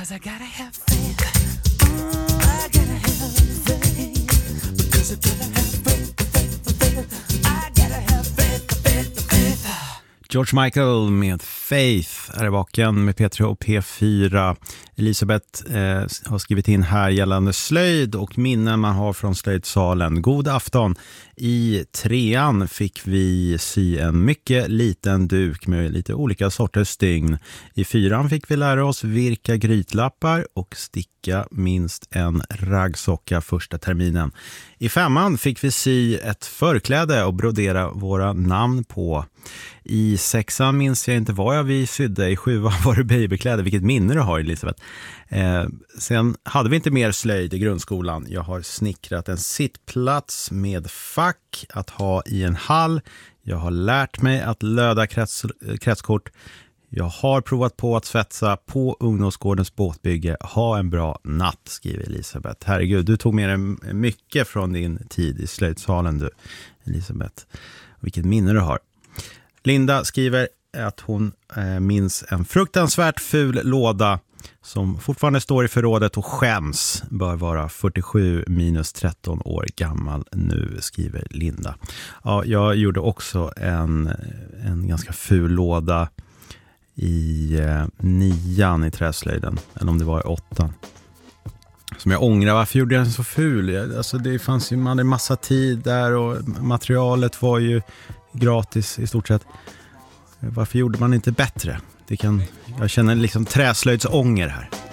'cause I gotta have faith. I gotta have faith. Because I gotta have faith. I gotta have faith. George Michael med Faith är i baken med P3 och P4. Elisabeth har skrivit in här gällande slöjd och minnen man har från slöjdsalen. God afton. I 3:an fick vi sy en mycket liten duk med lite olika sorters stygn. I 4:an fick vi lära oss virka grytlappar och sticka minst en raggsocka första terminen. I 5:an fick vi sy ett förkläde och brodera våra namn på. I 6:an minns jag inte vad vi sydde. I 7:an var det babykläder. Vilket minne du har, Elisabeth. Sen hade vi inte mer slöjd i grundskolan. Jag har snickrat en sittplats med fack att ha i en hall. Jag har lärt mig att löda kretskort. Jag har provat på att svetsa på ungdomsgårdens båtbygge. Ha en bra natt, skriver Elisabeth. Herregud, du tog med dig mycket från din tid i slöjdsalen, du, Elisabeth. Vilket minne du har. Linda skriver att hon minns en fruktansvärt ful låda som fortfarande står i förrådet och skäms. Bör vara 47 minus 13 år gammal nu, skriver Linda. Ja, jag gjorde också en ganska ful låda i 9:an i träslöjden. Eller om det var i 8:an. Som jag ångrar, varför gjorde jag den så ful? Alltså det fanns ju, man hade massa tid där och materialet var ju gratis i stort sett. Varför gjorde man inte bättre? Jag känner liksom träslöjdsånger här.